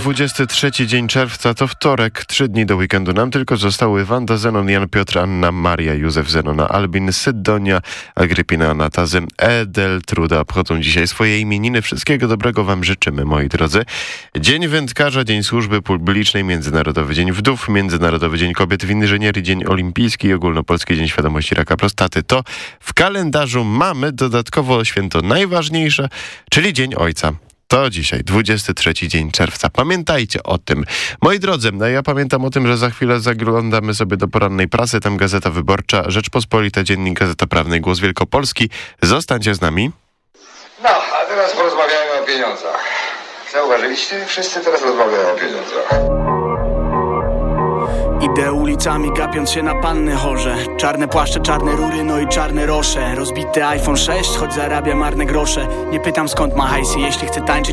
23 dzień czerwca to wtorek, 3 dni do weekendu. Nam tylko zostały Wanda Zenon, Jan Piotr, Anna, Maria, Józef Zenona, Albin, Sydonia, Agrypina, Anatazy, Edeltruda obchodzą dzisiaj swoje imieniny. Wszystkiego dobrego wam życzymy, moi drodzy. Dzień wędkarza, Dzień Służby Publicznej, Międzynarodowy Dzień Wdów, Międzynarodowy Dzień Kobiet w Inżynierii, Dzień Olimpijski i Ogólnopolski Dzień Świadomości Raka Prostaty. To w kalendarzu mamy dodatkowo święto najważniejsze, czyli Dzień Ojca. To dzisiaj, 23 dzień czerwca. Pamiętajcie o tym. Moi drodzy, ja pamiętam o tym, że za chwilę zaglądamy sobie do porannej prasy. Tam Gazeta Wyborcza, Rzeczpospolita, Dziennik, Gazeta Prawna, Głos Wielkopolski. Zostańcie z nami. No, a teraz porozmawiajmy o pieniądzach. Zauważyliście? Wszyscy teraz rozmawiają o pieniądzach. Idę ulicami gapiąc się na panny chorze. Czarne płaszcze, czarne rury, no i czarne rosze. Rozbity iPhone 6, choć zarabia marne grosze. Nie pytam skąd ma hajsy, jeśli chcę tańczyć